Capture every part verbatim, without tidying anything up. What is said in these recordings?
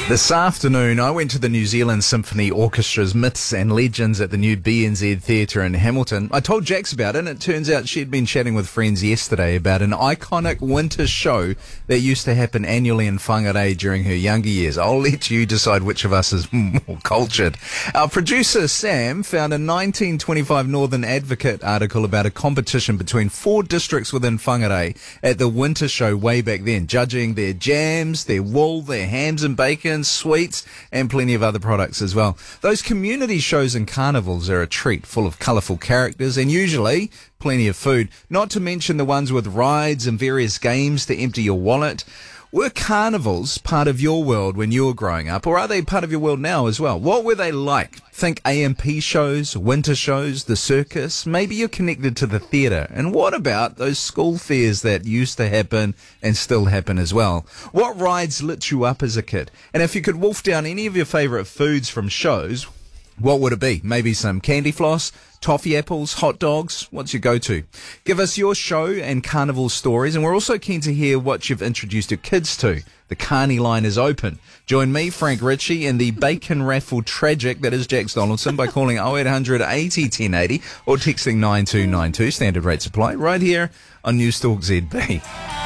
This afternoon, I went to the New Zealand Symphony Orchestra's Myths and Legends at the new B N Z Theatre in Hamilton. I told Jax about it, and it turns out she'd been chatting with friends yesterday about an iconic winter show that used to happen annually in Whangarei during her younger years. I'll let you decide which of us is more cultured. Our producer, Sam, found a nineteen twenty-five Northern Advocate article about a competition between four districts within Whangarei at the winter show way back then, judging their jams, their wool, their hams and bacon, sweets, and plenty of other products as well. Those community shows and carnivals are a treat, full of colourful characters and usually plenty of food, not to mention the ones with rides and various games to empty your wallet. Were carnivals part of your world when you were growing up, or are they part of your world now as well? What were they like? Think A M P shows, winter shows, the circus. Maybe you're connected to the theatre. And what about those school fairs that used to happen and still happen as well? What rides lit you up as a kid? And if you could wolf down any of your favourite foods from shows, what would it be? Maybe some candy floss, toffee apples, hot dogs? What's your go-to? Give us your show and carnival stories, and we're also keen to hear what you've introduced your kids to. The Carney line is open. Join me, Frank Ritchie, in the bacon raffle tragic that is Jax Donaldson by calling oh eight hundred eighty ten eighty or texting nine two nine two, standard rate supply, right here on Newstalk Z B.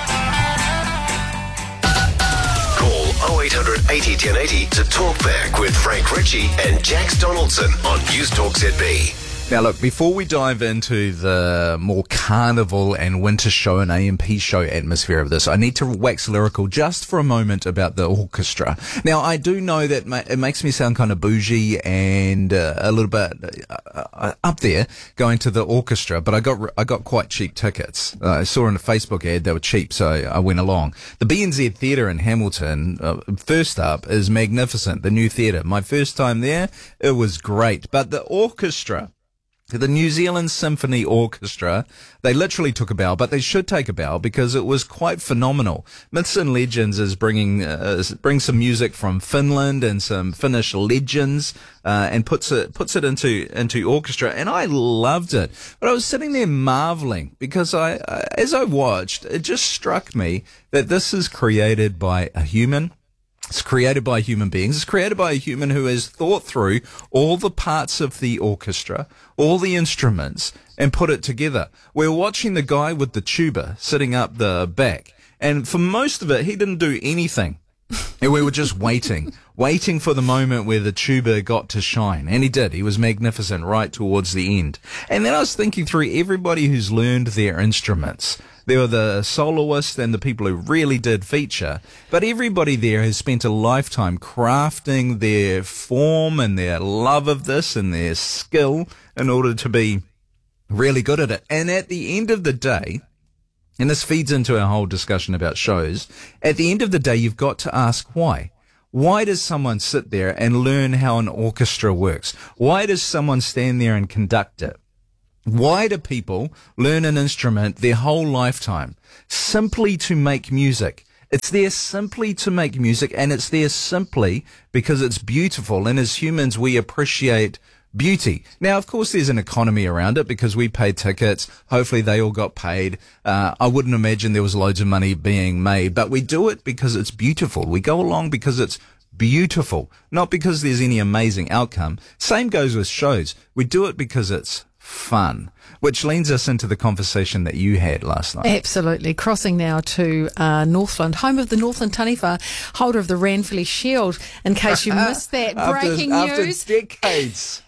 oh eight hundred eighty ten eighty to talk back with Frank Ritchie and Jax Donaldson on Newstalk Z B. Now look, before we dive into the more carnival and winter show and A M P show atmosphere of this, I need to wax lyrical just for a moment about the orchestra. Now, I do know that ma- it makes me sound kind of bougie and uh, a little bit uh, up there going to the orchestra, but I got I got quite cheap tickets. Uh, I saw in a Facebook ad they were cheap, so I went along. The B N Z Theatre in Hamilton, uh, first up, is magnificent, the new theatre. My first time there, it was great, but the orchestra, the New Zealand Symphony Orchestra, they literally took a bow, but they should take a bow because it was quite phenomenal. Myths and Legends is bringing uh, brings some music from Finland and some Finnish legends, uh, and puts it puts it into into orchestra, and I loved it. But I was sitting there marveling because I, uh, as I watched, it just struck me that this is created by a human. It's created by human beings. It's created by a human who has thought through all the parts of the orchestra, all the instruments, and put it together. We're watching the guy with the tuba sitting up the back, and for most of it, he didn't do anything. And we were just waiting, waiting for the moment where the tuba got to shine. And he did. He was magnificent right towards the end. And then I was thinking through everybody who's learned their instruments. There were the soloists and the people who really did feature. But everybody there has spent a lifetime crafting their form and their love of this and their skill in order to be really good at it. And at the end of the day, and this feeds into our whole discussion about shows, at the end of the day, you've got to ask why. Why does someone sit there and learn how an orchestra works? Why does someone stand there and conduct it? Why do people learn an instrument their whole lifetime? Simply to make music. It's there simply to make music, and it's there simply because it's beautiful, and as humans we appreciate beauty. Now, of course, there's an economy around it because we paid tickets. Hopefully they all got paid. Uh, I wouldn't imagine there was loads of money being made, but we do it because it's beautiful. We go along because it's beautiful, not because there's any amazing outcome. Same goes with shows. We do it because it's fun, which leads us into the conversation that you had last night. Absolutely. Crossing now to uh, Northland, home of the Northland Taniwha, holder of the Ranfurly Shield, in case you missed that. after, Breaking after news. decades.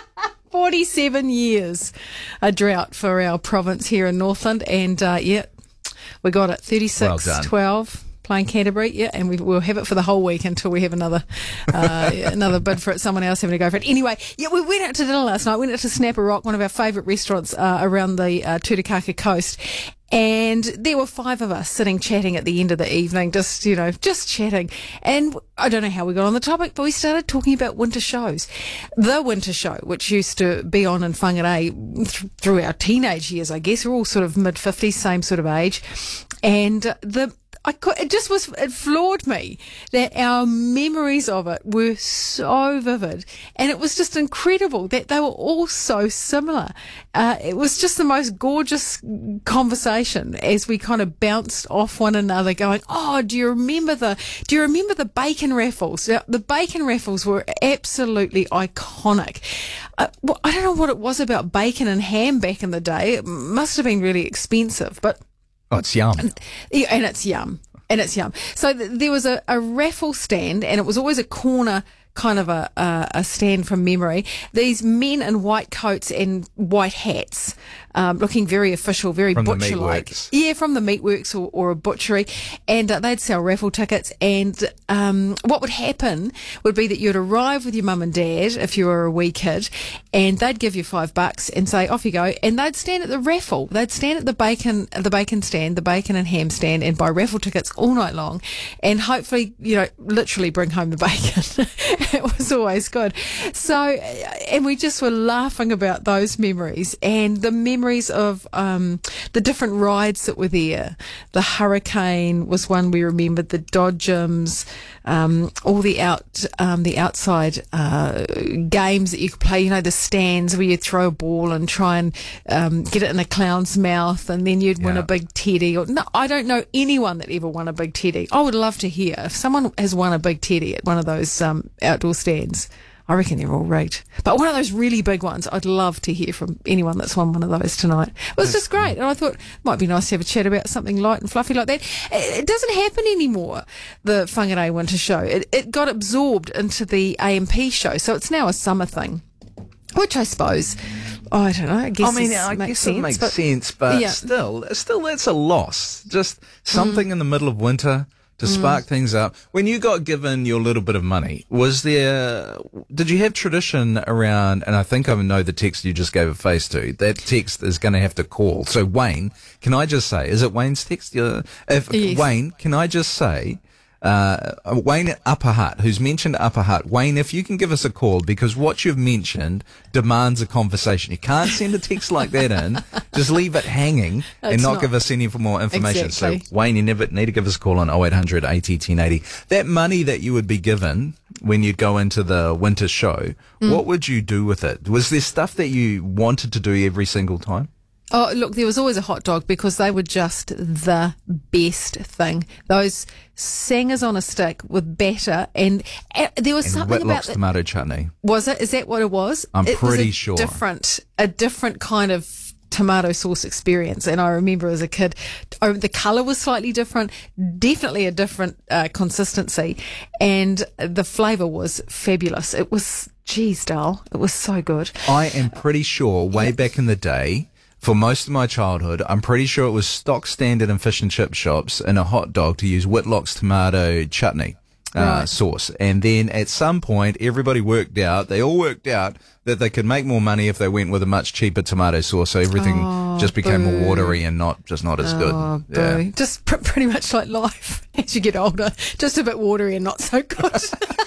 forty-seven years, a drought for our province here in Northland, and uh, yeah, we got it thirty-six twelve. Well playing Canterbury, yeah, and we, we'll have it for the whole week until we have another uh, another bid for it, someone else having to go for it. Anyway, yeah, we went out to dinner last night. We went out to Snapper Rock, one of our favourite restaurants uh, around the uh, Tutakaka coast. And there were five of us sitting chatting at the end of the evening, just, you know, just chatting. And I don't know how we got on the topic, but we started talking about winter shows. The winter show, which used to be on in Whangarei th- through our teenage years, I guess. We're all sort of mid-fifties, same sort of age. And the I could, it just was, it floored me that our memories of it were so vivid. And it was just incredible that they were all so similar. Uh, it was just the most gorgeous conversation as we kind of bounced off one another going, oh, do you remember the, do you remember the bacon raffles? Now, the bacon raffles were absolutely iconic. Uh, well, I don't know what it was about bacon and ham back in the day. It must have been really expensive, but oh, it's yum. And, yeah, and it's yum. And it's yum. So th- there was a, a raffle stand, and it was always a corner kind of a, a, a stand from memory. These men in white coats and white hats, um, looking very official, very from butcher-like. Yeah, from the meatworks or, or a butchery. And uh, they'd sell raffle tickets. And um, what would happen would be that you'd arrive with your mum and dad, if you were a wee kid, and they'd give you five bucks and say, off you go. And they'd stand at the raffle. They'd stand at the bacon, the bacon stand, the bacon and ham stand, and buy raffle tickets all night long. And hopefully, you know, literally bring home the bacon. It was always good. So, and we just were laughing about those memories and the memories of um, the different rides that were there. The Hurricane was one we remembered, the Dodgems, um, all the out, um, the outside uh, games that you could play, you know, the stands where you'd throw a ball and try and um, get it in a clown's mouth, and then you'd yeah. win a big teddy. Or, no, I don't know anyone that ever won a big teddy. I would love to hear if someone has won a big teddy at one of those um, outdoor stands. I reckon they're all rigged. But one of those really big ones, I'd love to hear from anyone that's won one of those tonight. It was just great. And I thought it might be nice to have a chat about something light and fluffy like that. It doesn't happen anymore, the Whangarei Winter Show. It, it got absorbed into the A M P show, so it's now a summer thing. Which I suppose, oh, I don't know, I guess I mean, is, I makes guess sense, it makes but, sense, but yeah. still, still that's a loss. Just something mm. in the middle of winter to spark mm. things up. When you got given your little bit of money, was there, did you have tradition around, and I think I know the text you just gave a face to, that text is going to have to call. So Wayne, can I just say, is it Wayne's text? Uh, if, yes. Wayne, can I just say, Uh, Wayne Upper Hutt, who's mentioned Upper Hutt. Wayne, if you can give us a call, because what you've mentioned demands a conversation. You can't send a text like that in. Just leave it hanging and It's not, not give us any more information. Exactly. So, Wayne, you never need to give us a call on oh eight hundred eighty ten eighty. That money that you would be given when you'd go into the winter show, mm. what would you do with it? Was there stuff that you wanted to do every single time? Oh, look, there was always a hot dog because they were just the best thing. Those sangers on a stick with batter, and uh, there was and something about Whitlock's tomato chutney. Was it? Is that what it was? I'm it pretty was a sure. Different, a different kind of tomato sauce experience. And I remember as a kid, oh, the colour was slightly different, definitely a different uh, consistency, and the flavour was fabulous. It was, geez, Dal, it was so good. I am pretty sure way back in the day, for most of my childhood, I'm pretty sure it was stock standard in fish and chip shops in a hot dog to use Whitlock's tomato chutney uh, right. sauce. And then at some point, everybody worked out, they all worked out that they could make more money if they went with a much cheaper tomato sauce. So everything oh, just became boo. more watery and not just not as oh, good. Yeah. Boo. Just pr- pretty much like life as you get older, just a bit watery and not so good.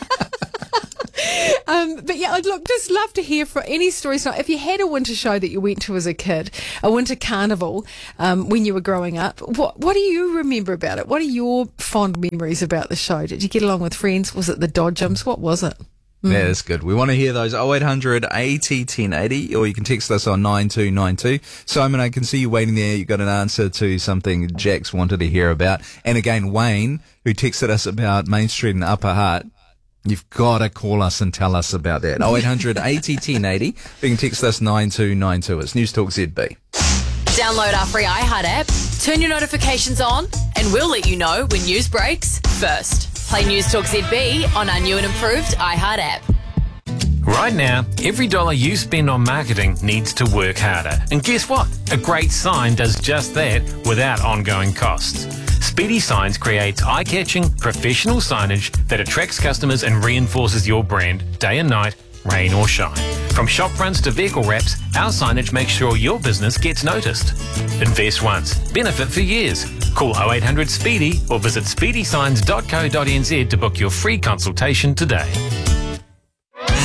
Um, but yeah, I'd look, just love to hear for any stories. If you had a winter show that you went to as a kid, a winter carnival, um, when you were growing up, what what do you remember about it? What are your fond memories about the show? Did you get along with friends? Was it the Dodgems? What was it? Mm. Yeah, that's good. We want to hear those. oh eight hundred eighty ten eighty, or you can text us on nine two nine two. Simon, I can see you waiting there. You got an answer to something Jax wanted to hear about. And again, Wayne, who texted us about Main Street and Upper Hutt, you've got to call us and tell us about that. oh eight hundred eighty ten eighty. You can text us nine two nine two. It's News Talk Z B. Download our free iHeart app, turn your notifications on, and we'll let you know when news breaks first. Play News Talk Z B on our new and improved iHeart app. Right now, every dollar you spend on marketing needs to work harder. And guess what? A great sign does just that without ongoing costs. Speedy Signs creates eye-catching, professional signage that attracts customers and reinforces your brand day and night, rain or shine. From shop fronts to vehicle wraps, our signage makes sure your business gets noticed. Invest once, benefit for years. Call oh eight hundred SPEEDY or visit speedy signs dot co dot n z to book your free consultation today.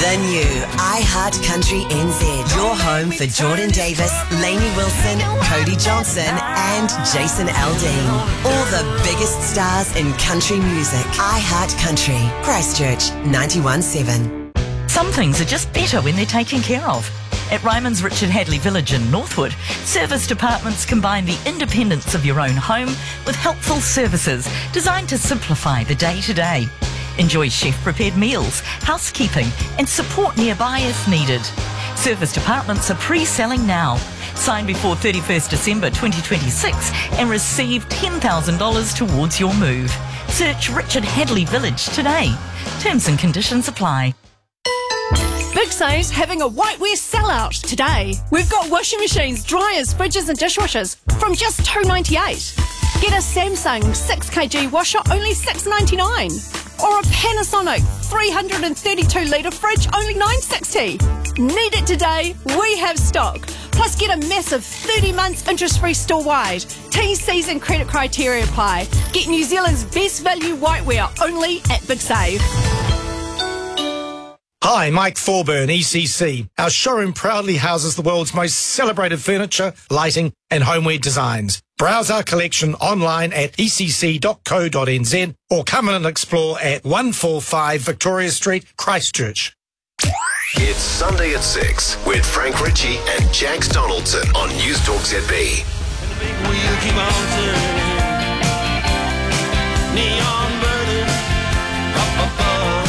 The new iHeart Country N Z. Your home for Jordan Davis, Lainey Wilson, Cody Johnson and Jason Aldean. All the biggest stars in country music. iHeart Country. Christchurch, ninety-one seven. Some things are just better when they're taken care of. At Ryman's Richard Hadley Village in Northwood, service departments combine the independence of your own home with helpful services designed to simplify the day-to-day. Enjoy chef-prepared meals, housekeeping and support nearby if needed. Service departments are pre-selling now. Sign before thirty-first December twenty twenty-six and receive ten thousand dollars towards your move. Search Richard Hadley Village today. Terms and conditions apply. Big Save's having a whiteware sellout today. We've got washing machines, dryers, fridges and dishwashers from just two ninety-eight. Get a Samsung six kilogram washer, only six ninety-nine. Or a Panasonic three hundred thirty-two litre fridge, only nine sixty. Need it today? We have stock. Plus get a massive thirty months interest-free store-wide. T, C's and credit criteria apply. Get New Zealand's best value whiteware only at Big Save. Hi, Mike Thorburn, E C C. Our showroom proudly houses the world's most celebrated furniture, lighting and homeware designs. Browse our collection online at e c c dot co dot n z or come in and explore at one forty-five Victoria Street, Christchurch. It's Sunday at six with Frank Ritchie and Jax Donaldson on News Talk Z B. And the big wheel keep on turning. Neon burning up above.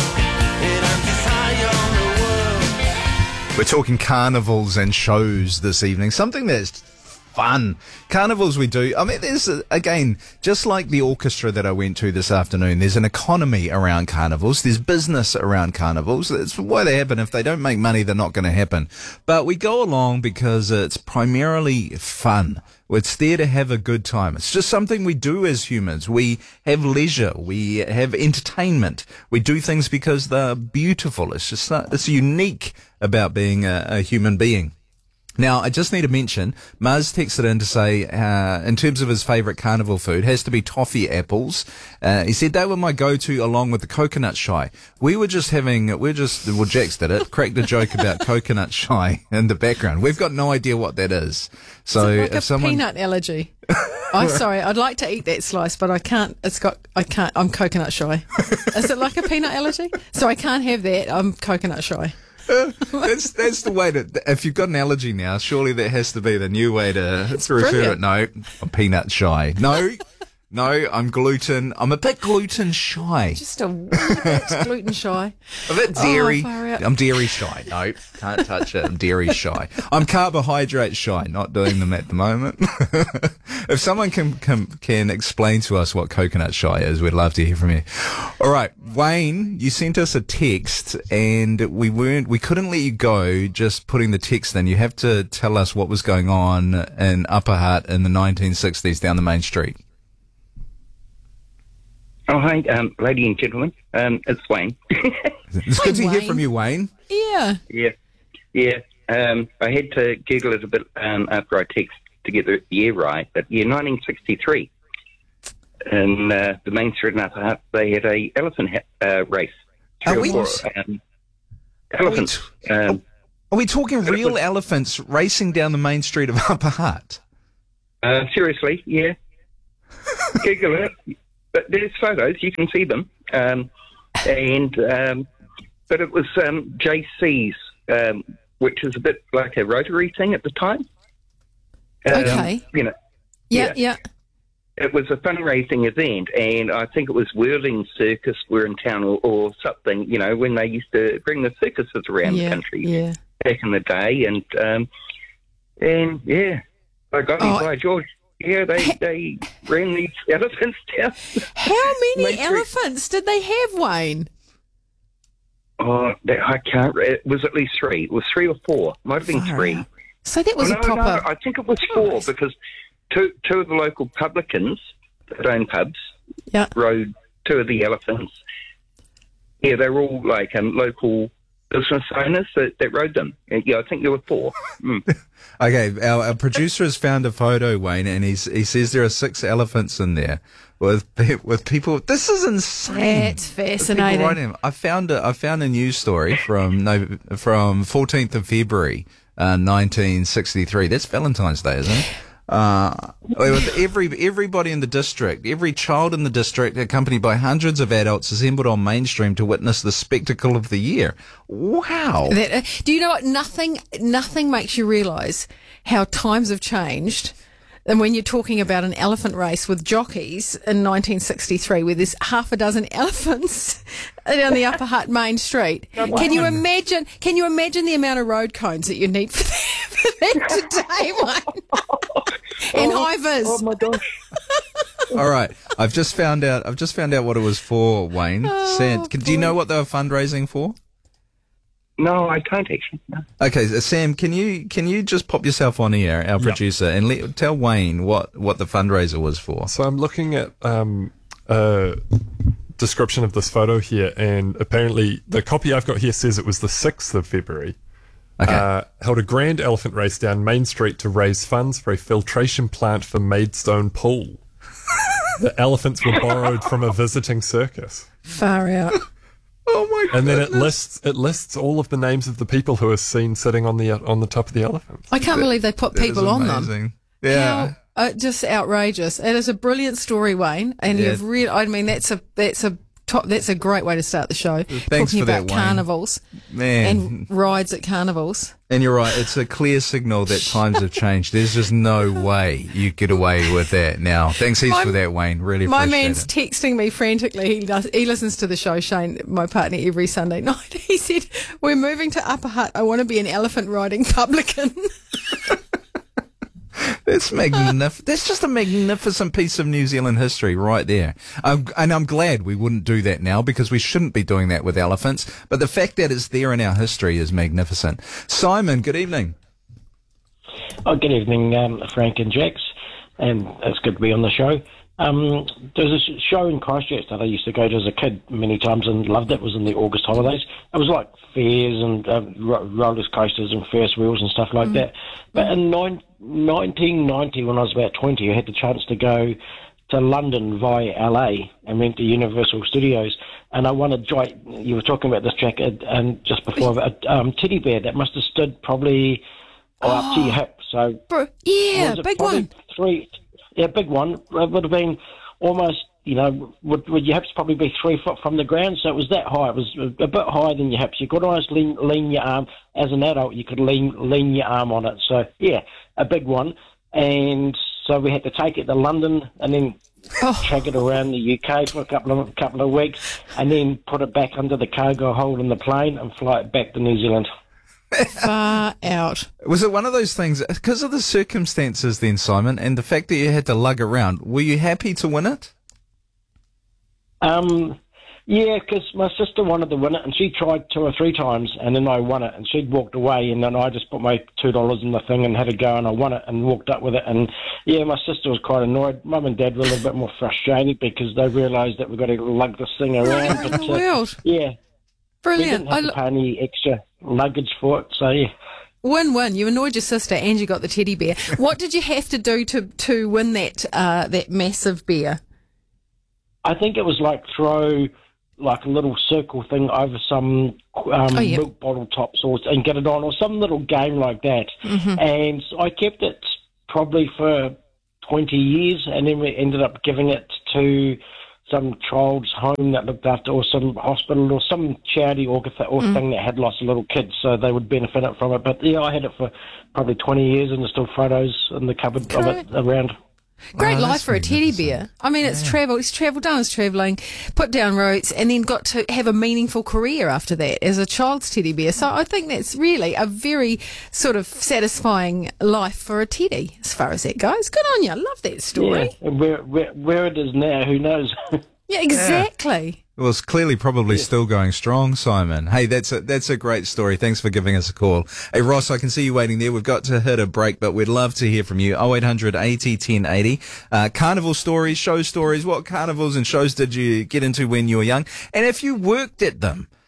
We're talking carnivals and shows this evening. Something that's fun. Carnivals we do. I mean, there's, a, again, just like the orchestra that I went to this afternoon, there's an economy around carnivals. There's business around carnivals. That's why they happen. If they don't make money, they're not going to happen. But we go along because it's primarily fun. It's there to have a good time. It's just something we do as humans. We have leisure. We have entertainment. We do things because they're beautiful. It's just, it's unique about being a, a human being. Now, I just need to mention, Muzz texted in to say, uh, in terms of his favourite carnival food, has to be toffee apples. Uh, he said they were my go-to along with the coconut shy. We were just having, we're just, well, Jax did it, cracked a joke about coconut shy in the background. We've got no idea what that is. So is it like if a someone... peanut allergy? I'm sorry, I'd like to eat that slice, but I can't, it's got, I can't, I'm coconut shy. Is it like a peanut allergy? So I can't have that, I'm coconut shy. Uh, that's that's the way to. If you've got an allergy now, surely that has to be the new way to, to refer it. No, I'm peanut shy. No, no, I'm gluten. I'm a bit gluten shy. Just a wee bit gluten shy. A bit dairy. Oh, far out. I'm dairy shy. No, can't touch it. I'm dairy shy. I'm carbohydrate shy. Not doing them at the moment. If someone can, can can explain to us what coconut shy is, we'd love to hear from you. All right, Wayne, you sent us a text, and we weren't, we couldn't let you go just putting the text in. You have to tell us what was going on in Upper Hutt in the nineteen sixties down the main street. Oh, hi, um, ladies and gentlemen. Um, it's Wayne. It's Hi, good to Wayne. hear from you, Wayne. Yeah. Yeah, yeah. Um, I had to Google it a bit um, after I texted to get the year right, but yeah, nineteen sixty-three. In uh, the main street in Upper Hutt, they had a elephant ha- uh, race. Are Three we- or four, um, elephants. Um, Are we talking real elephants racing down the main street of Upper Hutt? uh, seriously, yeah. Google it. But there's photos, you can see them. Um, and um, but it was um, J C's, um, which is a bit like a Rotary thing at the time. Um, Okay. You know, Yeah, yeah. it was a fundraising event, and I think it was Whirling Circus were in town or, or something. You know, when they used to bring the circuses around Yeah, the country yeah. back in the day, and um, and yeah, by golly, Oh. by George. Yeah, they, they ran these elephants down. How many Main Street. elephants did they have, Wayne? Oh, that, I can't. re- It was at least three. It was three or four. Might have been Far three. out. So that was Oh, a no, proper... no, I think it was four Nice. because two two of the local publicans that own pubs Yeah. rode two of the elephants. Yeah, they were all like um, local business owners that, that rode them. And, yeah, I think there were four. Mm. Okay, our, our producer has found a photo, Wayne, and he's, he says there are six elephants in there with pe- with people. This is insane. That's fascinating. People riding them. I found a I found a news story from no, from fourteenth of February, uh, nineteen sixty-three. That's Valentine's Day, isn't it? Uh, with every everybody in the district, every child in the district, accompanied by hundreds of adults, assembled on Main Street to witness the spectacle of the year. Wow! That, uh, do you know what? Nothing, nothing makes you realise how times have changed. And when you're talking about an elephant race with jockeys in nineteen sixty-three, where there's half a dozen elephants down the Upper Hutt Main Street, can you imagine? Can you imagine the amount of road cones that you need for that, for that today, Wayne? And oh, hivers. Oh my gosh! All right, I've just found out. I've just found out what it was for, Wayne. Oh, Sam, do you know what they were fundraising for? No, I don't actually. No. Okay, so Sam, can you can you just pop yourself on here, our producer, and let, tell Wayne what, what the fundraiser was for? So I'm looking at um, a description of this photo here, and apparently the copy I've got here says it was the sixth of February. Okay. Uh, held a grand elephant race down Main Street to raise funds for a filtration plant for Maidstone Pool. The elephants were borrowed from a visiting circus. Far out. Oh my god! And then it lists it lists all of the names of the people who are seen sitting on the on the top of the elephants. I can't believe they put That is people on them. amazing. Yeah. How, uh, just outrageous. It is a brilliant story, Wayne, and Yeah. you've really. I mean, that's a that's a top. That's a great way to start the show. Thanks Talking for that, about Wayne. carnivals Man. and rides at carnivals. And you're right, it's a clear signal that times have changed. There's just no way you get away with that now. Thanks heaps My- for that, Wayne. Really My appreciate man's it. texting me frantically. He does. He listens to the show, Shane, my partner, every Sunday night. He said, "We're moving to Upper Hutt. I want to be an elephant riding publican." That's magnificent. That's just a magnificent piece of New Zealand history right there. Um, and I'm glad we wouldn't do that now because we shouldn't be doing that with elephants. But the fact that it's there in our history is magnificent. Simon, good evening. Oh, good evening, um, Frank and Jax, and it's good to be on the show. Um, there was a show in Christchurch that I used to go to as a kid many times and loved it. It was in the August holidays. It was like fairs and um, ro- roller coasters and Ferris wheels and stuff like mm. that. But in nine, nineteen ninety, when I was about twenty, I had the chance to go to London via L A and went to Universal Studios. And I won a joint, you were talking about this, Jack, uh, and just before, a um, teddy bear that must have stood probably oh, up to your hip. So, Bro, yeah, big one. Three, yeah, big one. It would have been almost, you know, would, would your hips probably be three foot from the ground? So it was that high. It was a bit higher than your hips. You could almost lean, lean your arm. As an adult, you could lean lean your arm on it. So, yeah, a big one. And so we had to take it to London and then oh. track it around the U K for a couple of couple of weeks and then put it back under the cargo hold in the plane and fly it back to New Zealand. Far out. Was it one of those things, because of the circumstances then, Simon, and the fact that you had to lug around, were you happy to win it? Um, yeah, because my sister wanted to win it, and she tried two or three times, and then I won it, and she'd walked away, and then I just put my two dollars in the thing and had a go, and I won it and walked up with it. And, yeah, my sister was quite annoyed. Mum and Dad were a little bit more frustrated because they realised that we've got to lug this thing around. What in but, the uh, world? Yeah. Brilliant. We didn't have I to lo- pay any extra luggage for it, so, yeah. Win-win. You annoyed your sister and you got the teddy bear. What did you have to do to, to win that uh, that massive bear? I think it was like throw like a little circle thing over some um, Oh, yeah. milk bottle tops or, and get it on, or some little game like that. Mhm. And I kept it probably for twenty years, and then we ended up giving it to some child's home that looked after, or some hospital, or some charity or, or Mm. thing that had lots of little kids, so they would benefit it from it. But yeah, I had it for probably twenty years, and there's still photos in the cupboard of it around. Great Oh, life that's for a teddy bear. I mean, it's travelled. He's travelled down his travelling, put down roots, and then got to have a meaningful career after that as a child's teddy bear. So I think that's really a very sort of satisfying life for a teddy, as far as that goes. Good on you. I love that story. Yeah, and where, where, where it is now, who knows? Yeah, exactly. Well, it's clearly probably still going strong, Simon. Hey, that's a, that's a great story. Thanks for giving us a call. Hey, Ross, I can see you waiting there. We've got to hit a break, but we'd love to hear from you. oh eight hundred eighty ten eighty. Uh, carnival stories, show stories. What carnivals and shows did you get into when you were young? And if you worked at them,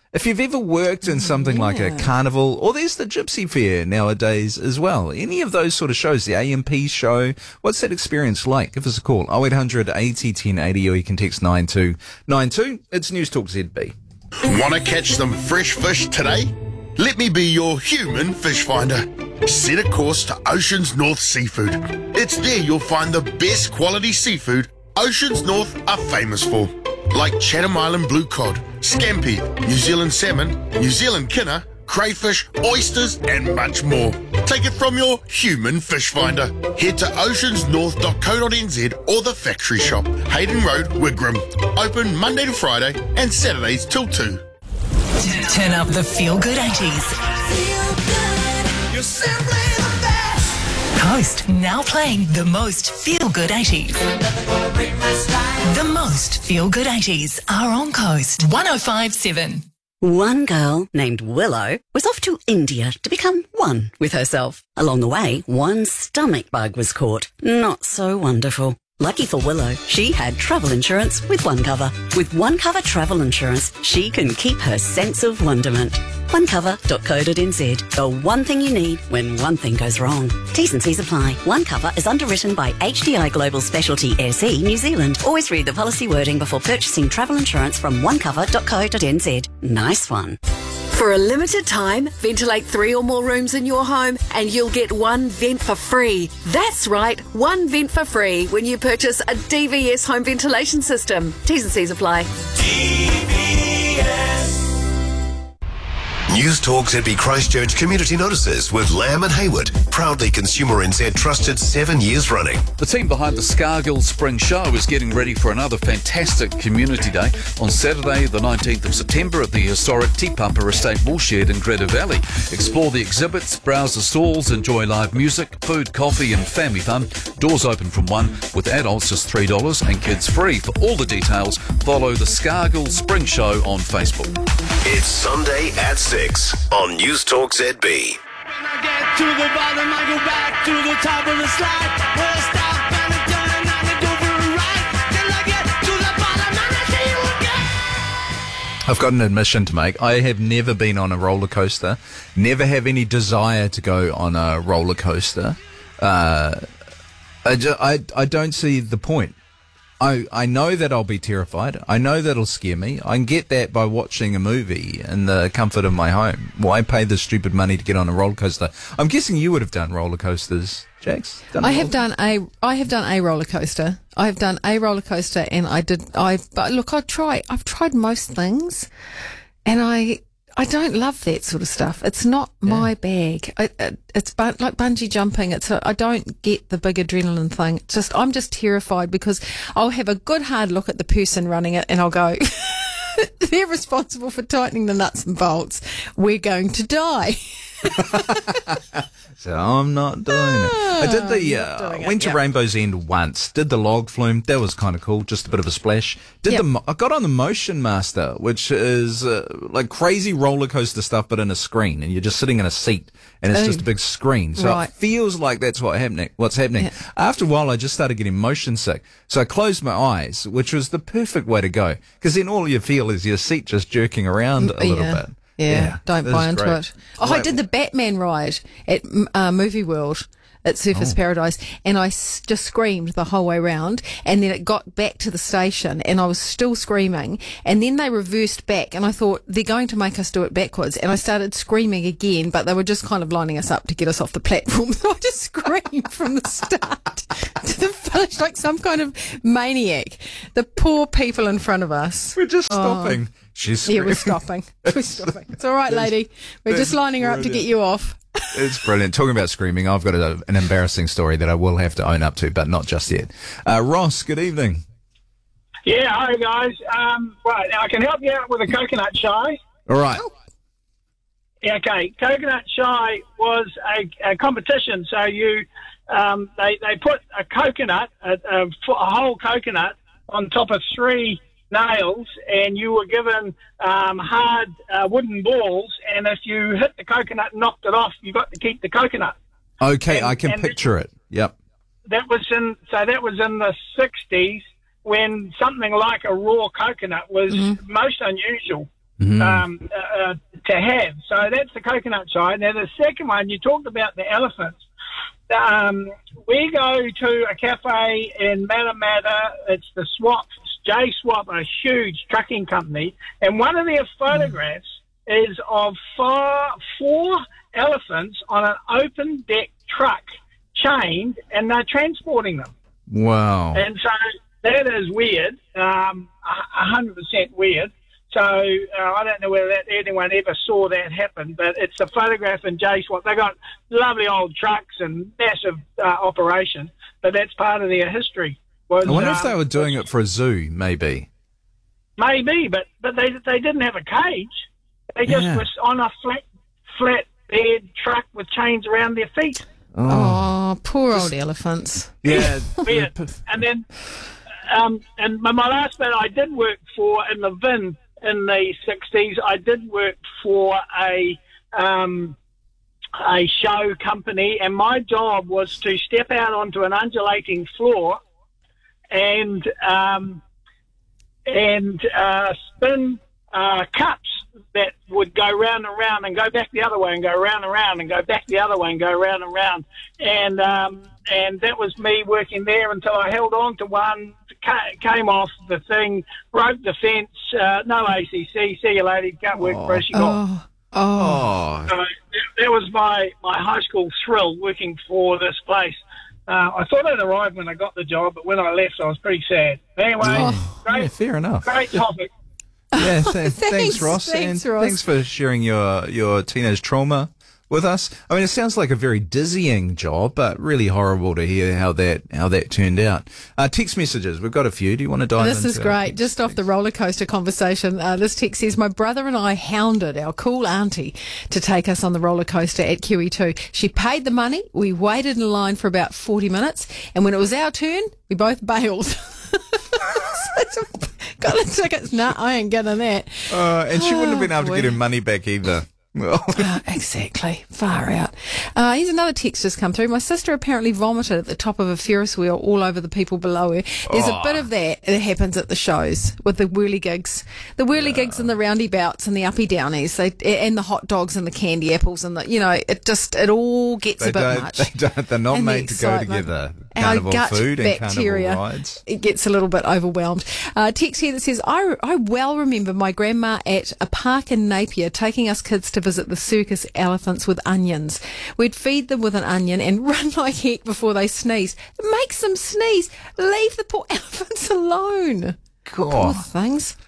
If you've ever worked in something yeah. like a carnival, or there's the Gypsy Fair nowadays as well, any of those sort of shows, the A M P show, what's that experience like? Give us a call, oh eight hundred eighty ten eighty, or you can text nine two nine two. It's News Talk Z B. Want to catch some fresh fish today? Let me be your human fish finder. Set a course to Oceans North Seafood. It's there you'll find the best quality seafood Oceans North are famous for, like Chatham Island blue cod, scampi, New Zealand salmon, New Zealand kinner, crayfish, oysters, and much more. Take it from your human fish finder. Head to oceans north dot co dot n z or the factory shop, Hayden Road, Wigram. Open Monday to Friday and Saturdays till two. Turn up the feel-good eighties. You're simply the best. Coast now playing the most feel-good eighties. The most feel-good eighties are on Coast one oh five point seven. One girl named Willow was off to India to become one with herself. Along the way, one stomach bug was caught. Not so wonderful. Lucky for Willow, she had travel insurance with OneCover. With OneCover travel insurance, she can keep her sense of wonderment. one cover dot co dot n z. The one thing you need when one thing goes wrong. T's and C's apply. OneCover is underwritten by H D I Global Specialty S E New Zealand. Always read the policy wording before purchasing travel insurance from one cover dot co dot n z. Nice one. For a limited time, ventilate three or more rooms in your home and you'll get one vent for free. That's right, one vent for free when you purchase a D V S home ventilation system. T's and C's apply. D V S. News Talk Z B Christchurch Community Notices with Lamb and Hayward. Proudly Consumer N Z trusted seven years running. The team behind the Scargill Spring Show is getting ready for another fantastic community day on Saturday the nineteenth of September at the historic Te Papa Estate Woolshed in Greta Valley. Explore the exhibits, browse the stalls, enjoy live music, food, coffee and family fun. Doors open from one, with adults just three dollars and kids free. For all the details, follow the Scargill Spring Show on Facebook. It's Sunday at six on News Talk Z B. To the bottom, I go back to the top of the slide. Where I stop and I turn and I go for a ride. Till I get to the bottom and I see you again. I've got an admission to make. I have never been on a roller coaster. Never have any desire to go on a roller coaster. Uh, I, ju- I, I don't see the point. I, I know that I'll be terrified. I know that'll scare me. I can get that by watching a movie in the comfort of my home. Why pay the stupid money to get on a roller coaster? I'm guessing you would have done roller coasters, Jax. Done I have done a I have done a roller coaster. I have done a roller coaster, and I did I. But look, I try. I've tried most things, and I. I don't love that sort of stuff. It's not my bag. I, it, it's bun- like bungee jumping. It's a, I don't get the big adrenaline thing. It's just I'm just terrified because I'll have a good hard look at the person running it and I'll go, they're responsible for tightening the nuts and bolts. We're going to die. So I'm not doing it. I did the, uh, doing it, went to yep. Rainbow's End once, did the log flume, that was kind of cool, just a bit of a splash. Did Yep. the, mo- I got on the Motion Master, which is uh, like crazy roller coaster stuff, but in a screen, and you're just sitting in a seat, and it's Oh. just a big screen. So Right. it feels like that's what happening, what's happening. Yeah. After a while, I just started getting motion sick. So I closed my eyes, which was the perfect way to go, because then all you feel is your seat just jerking around a little yeah. bit. Yeah, don't this buy is into great. it. Oh, I Like- did the Batman ride at uh, Movie World at Surfers Oh. Paradise, and I s- just screamed the whole way round, and then it got back to the station, and I was still screaming, and then they reversed back, and I thought, they're going to make us do it backwards, and I started screaming again, but they were just kind of lining us up to get us off the platform, so I just screamed from the start to the finish like some kind of maniac. The poor people in front of us. We're just Oh. stopping. She's Yeah, we're screaming. stopping. We're stopping. It's all right, lady. We're just that's lining her up to brilliant. get you off. It's brilliant. Talking about screaming, I've got a, an embarrassing story that I will have to own up to, but not just yet. Uh, Ross, good evening. Yeah, hi guys. Um, right, I can help you out with a coconut shy. All right. Yeah, okay, coconut shy was a, a competition. So you, um, they they put a coconut, a, a, fo- a whole coconut, on top of three nails, and you were given um, hard uh, wooden balls. And if you hit the coconut and knocked it off, you got to keep the coconut. Okay, And- I can and picture it. Yep. That was in so that was in the sixties when something like a raw coconut was most unusual. Mm. Um, uh, to have. So that's the coconut side. Now the second one, you talked about the elephants. Um, we go to a cafe in Matamata. It's the Swap, J Swap, a huge trucking company, and one of their photographs mm. is of four, four elephants on an open deck truck, chained, and they're transporting them. Wow! And so that is weird, um, a hundred percent weird. So uh, I don't know whether that, anyone ever saw that happen, but it's a photograph in J Swap. They got lovely old trucks and massive uh, operation, but that's part of their history. Was, I wonder um, if they were doing it for a zoo, maybe. Maybe, but, but they they didn't have a cage. They just Yeah. was on a flat flat bed truck with chains around their feet. Oh, poor old elephants. Yeah. Weird. And then, um, and my, my last bit, I did work for in the V I N in the sixties. I did work for a um, a show company, and my job was to step out onto an undulating floor and um, and uh, spin uh, cups that would go round and round and go back the other way and go round and round and go back the other way and go round and round. And um, and that was me working there until I held on to one, ca- came off the thing, broke the fence, uh, no A C C, see you later, you can't work for us, you got. Oh, oh. So that, that was my, my high school thrill, working for this place. Uh, I thought I'd arrived when I got the job, but when I left, I was pretty sad. Anyway, Oh, great, yeah, fair enough. great topic. Yeah, th- thanks, Thanks, Ross. thanks, and Ross. thanks for sharing your, your teenage trauma with us. I mean, it sounds like a very dizzying job, but really horrible to hear how that how that turned out. Uh, text messages, we've got a few. Do you want to dive This into is great. Just off the roller coaster conversation, uh, this text says, my brother and I hounded our cool auntie to take us on the roller coaster at Q E two. She paid the money. We waited in line for about forty minutes. And when it was our turn, we both bailed. Got the tickets. No, I ain't getting that. Uh, and she wouldn't have been Oh, able to boy. get her money back either. Uh, exactly. Far out. Uh, here's another text just come through. My sister apparently vomited at the top of a Ferris wheel all over the people below her. There's Oh. a bit of that that happens at the shows with the whirligigs. The whirligigs and the roundabouts and the uppy downies they, and the hot dogs and the candy apples and the, you know, it just, it all gets They a bit don't, much. they don't, they're not And the made to go excitement. together. Our Carnival gut food and bacteria, carnival rides. it gets a little bit overwhelmed. Uh, text here that says, I, I well remember my grandma at a park in Napier taking us kids to visit the circus elephants with onions. We'd feed them with an onion and run like heck before they sneeze. It makes them sneeze. Leave the poor elephants alone. Poor God. things.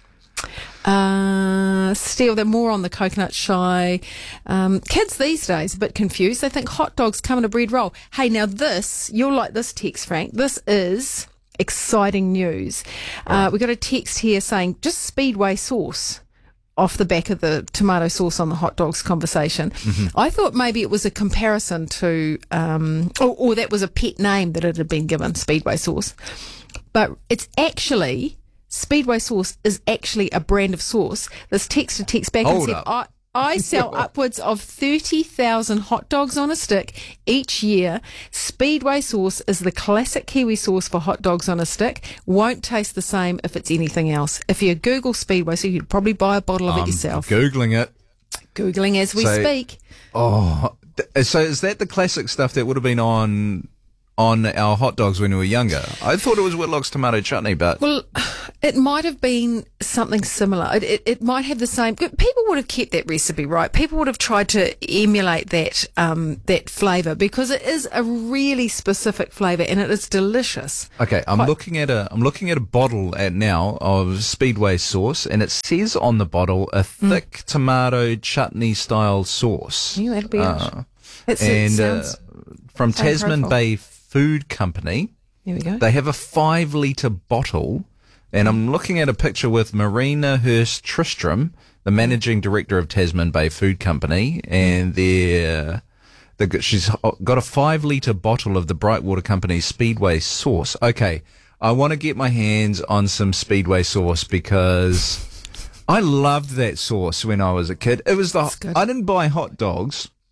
Uh, still, they're more on the coconut shy. Um, kids these days, a bit confused. They think hot dogs come in a bread roll. Hey, now this, you'll like this text, Frank. This is exciting news. Uh, we got a text here saying just Speedway sauce off the back of the tomato sauce on the hot dogs conversation. Mm-hmm. I thought maybe it was a comparison to, um, or, or that was a pet name that it had been given, Speedway sauce. But it's actually... Speedway sauce is actually a brand of sauce. This texter text back Hold and said, up. I, I sell upwards of thirty thousand hot dogs on a stick each year. Speedway sauce is the classic Kiwi sauce for hot dogs on a stick. Won't taste the same if it's anything else. If you Google Speedway, so you'd probably buy a bottle of I'm it yourself. Googling it. Googling as we So- speak. Oh, th- so is that the classic stuff that would have been on on our hot dogs when we were younger? I thought it was Whitlock's tomato chutney, but Well, it might have been something similar. It, it, it might have the same. People would have kept that recipe, right? People would have tried to emulate that um, that flavour because it is a really specific flavour and it is delicious. okay. I'm Quite- looking at a I'm looking at a bottle at now of Speedway sauce, and it says on the bottle a thick tomato chutney style sauce. Yeah, that'll be Uh, it. It's, it and sounds uh, from same Tasman profile. Bay Food Company. There we go. They have a five litre bottle, and I'm looking at a picture with Marina Hurst Tristram, the managing director of Tasman Bay Food Company, and they're, they've got, she's got a five litre bottle of the Brightwater Company Speedway sauce. Okay, I want to get my hands on some Speedway sauce because I loved that sauce when I was a kid. It was the I didn't buy hot dogs.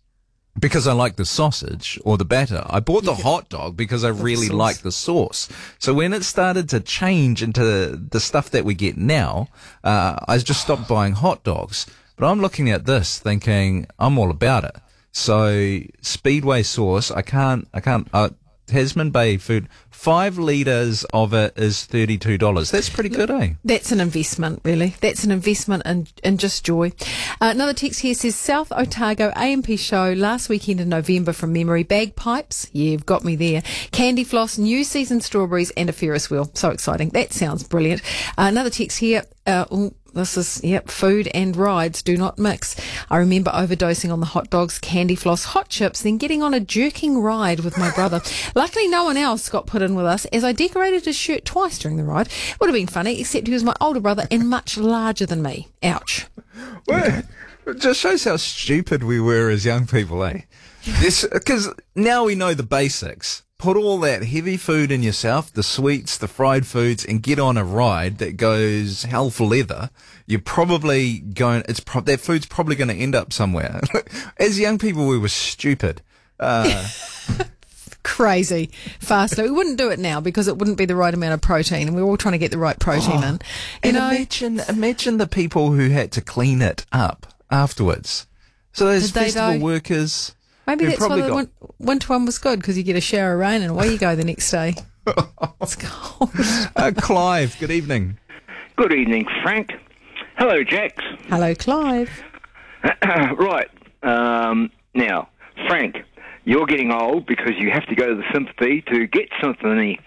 because I like the sausage or the batter. I bought the hot dog because I really sauce. like the sauce. So when it started to change into the stuff that we get now, uh, I just stopped buying hot dogs. But I'm looking at this thinking I'm all about it. So Speedway sauce, I can't, I can't, uh, Tasman Bay food, five litres of it is thirty-two dollars. That's pretty good, eh? That's an investment, really. That's an investment in, in just joy. Uh, another text here says, South Otago A M P show last weekend in November from memory. Bagpipes, yeah, you've got me there. Candy floss, new season strawberries and a Ferris wheel. So exciting. That sounds brilliant. Uh, another text here, uh, ooh, this is, yep, food and rides do not mix. I remember overdosing on the hot dogs, candy floss, hot chips, then getting on a jerking ride with my brother. Luckily, no one else got put in with us, as I decorated his shirt twice during the ride. Would have been funny, except he was my older brother and much larger than me. Ouch. Well, it just shows how stupid we were as young people, eh? Because now we know the basics. Put all that heavy food in yourself, the sweets, the fried foods, and get on a ride that goes hell for leather. You're probably going, it's pro- that food's probably going to end up somewhere. As young people, we were stupid. Uh, Crazy. Faster. We wouldn't do it now because it wouldn't be the right amount of protein, and we're all trying to get the right protein oh, in. You and know? imagine, imagine the people who had to clean it up afterwards. So those Did they festival though? workers. Maybe who that's why probably the got, win- winter one was good, because you get a shower of rain and away you go the next day. It's cold. uh, Clive, good evening. Good evening, Frank. Hello, Jax. Hello, Clive. Right. Um, now, Frank, you're getting old because you have to go to the symphony to get symphony.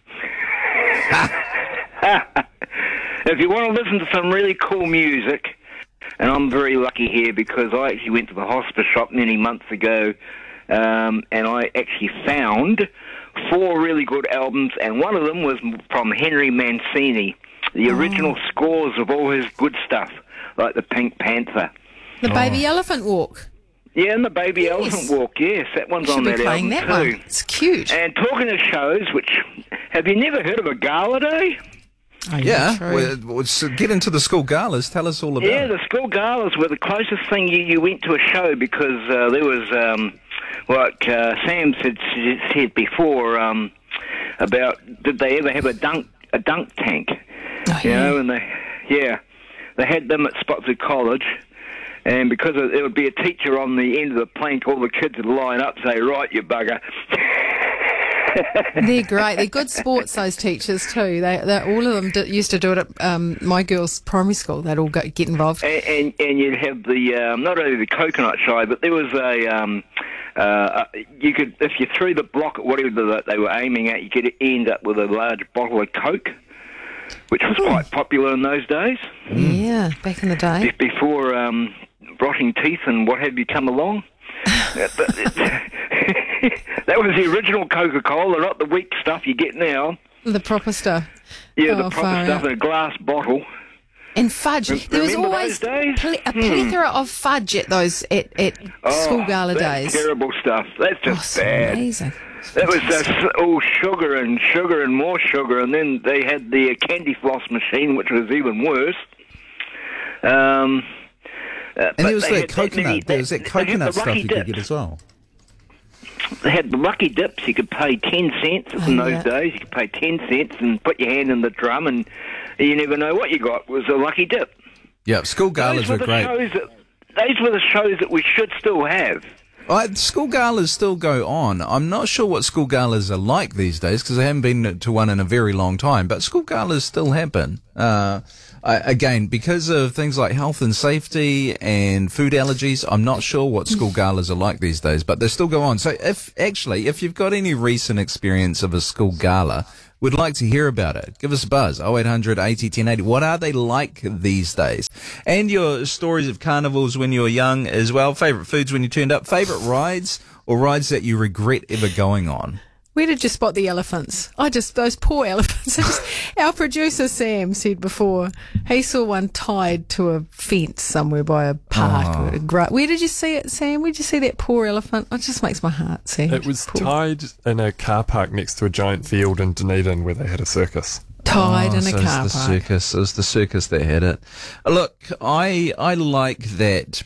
If you want to listen to some really cool music, and I'm very lucky here because I actually went to the hospice shop many months ago, um, and I actually found four really good albums, and one of them was from Henry Mancini, the Oh. original scores of all his good stuff, like the Pink Panther. The Baby Elephant Walk. Yeah, and the Baby Yes. Elephant Walk, yes, that one's You should on be that playing album that too. one. It's cute. And talking of shows, which, have you never heard of a gala day? Oh, Yeah, true. well, well, so get into the school galas. Tell us all about Yeah, it. the school galas were the closest thing you, you went to a show because uh, there was, um, like uh, Sam said, said before, um, about did they ever have a dunk a dunk tank? Oh, you yeah. know, and they, yeah, they had them at Spotswood College. And because of, there would be a teacher on the end of the plank, all the kids would line up and say, right, you bugger. They're great. They're good sports, those teachers, too. They, they all of them did, used to do it at um, my girls' primary school. They'd all go, get involved. And, and, and you'd have the, um, not only the coconut shy, but there was a, um, uh, you could, if you threw the block at whatever the, they were aiming at, you could end up with a large bottle of Coke, which was quite popular in those days. Yeah, back in the day. Be- Before um, rotting teeth and what have you come along. Uh, but that was the original Coca-Cola, not the weak stuff you get now. The proper stuff. Yeah, Oh, the proper far stuff out. in a glass bottle. And fudge. Rem- There was remember always those days? ple- a Hmm. plethora of fudge at those at, at Oh, school gala that's days. terrible stuff. That's just Oh, it's bad. amazing. That was just all sugar and sugar and more sugar, and then they had the uh, candy floss machine, which was even worse. Um, uh, And but there was they that had coconut. many- there was they- that they had coconut the stuff Lucky you could Dips. get as well. They had the lucky dips. You could pay ten cents in Oh, those yeah. days. You could pay ten cents and put your hand in the drum, and you never know what you got. It was a lucky dip. Yeah, school galas those were were the great. shows that, those were the shows that we should still have. Uh, school galas still go on. I'm not sure what school galas are like these days because I haven't been to one in a very long time, but school galas still happen. Uh, I, again, because of things like health and safety and food allergies, I'm not sure what school galas are like these days, but they still go on. So if, actually, if you've got any recent experience of a school gala, we'd like to hear about it. Give us a buzz, oh eight hundred eighty ten eighty. What are they like these days? And your stories of carnivals when you were young as well. Favourite foods when you turned up. Favourite rides or rides that you regret ever going on? Where did you spot the elephants? I just, those poor elephants. I just, our producer Sam said before, he saw one tied to a fence somewhere by a park. Oh. Or a gra- Where did you see it, Sam? Where did you see that poor elephant? It just makes my heart sad. It was Poor- tied in a car park next to a giant field in Dunedin where they had a circus. Tied in a so car it's the park. circus. It was the circus that had it. Uh, Look, I I like that